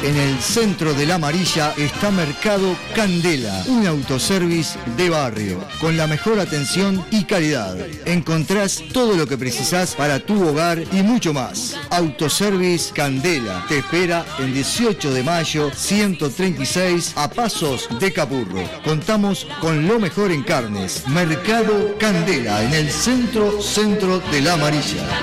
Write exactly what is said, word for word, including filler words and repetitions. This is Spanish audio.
En el centro de La Amarilla está Mercado Candela, un autoservice de barrio, con la mejor atención y calidad. Encontrás todo lo que precisás para tu hogar y mucho más. Autoservice Candela te espera en dieciocho de mayo, ciento treinta y seis, a pasos de Capurro. Contamos con lo mejor en carnes. Mercado Candela, en el centro, centro de La Amarilla.